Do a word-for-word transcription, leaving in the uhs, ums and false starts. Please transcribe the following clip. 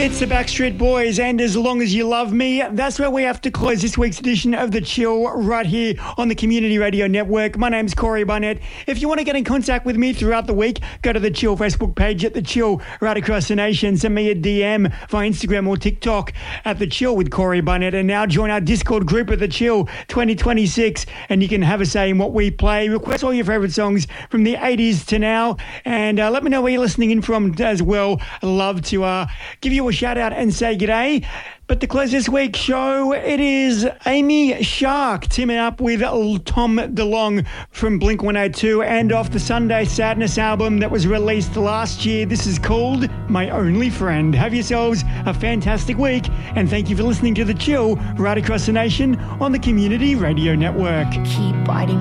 It's the Backstreet Boys, and As Long As You Love Me, that's where we have to close this week's edition of The Chill right here on the Community Radio Network. My name's Corey Barnett. If you want to get in contact with me throughout the week, go to The Chill Facebook page at The Chill right across the nation. Send me a D M via Instagram or TikTok at The Chill with Corey Barnett, and now join our Discord group at The Chill twenty twenty-six, and you can have a say in what we play. Request all your favourite songs from the eighties to now, and uh, let me know where you're listening in from as well. I'd love to uh, give you a shout out and say g'day. But to close this week's show, it is Amy Shark teaming up with Tom DeLonge from Blink one eighty-two, and off the Sunday Sadness album that was released last year. This is called My Only Friend. Have yourselves a fantastic week, and thank you for listening to The Chill right across the nation on the Community Radio Network. Keep biting